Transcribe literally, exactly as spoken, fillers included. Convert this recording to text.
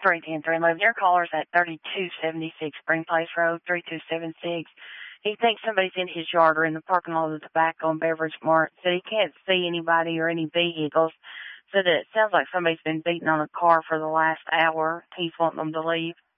three ten three eleven. Your caller's at thirty-two seventy-six Spring Place Road, three two seven six. He thinks somebody's in his yard or in the parking lot of the Tobacco and Beverage Mart. Said he can't see anybody or any vehicles. Said that it sounds like somebody's been beating on a car for the last hour. He's wanting them to leave.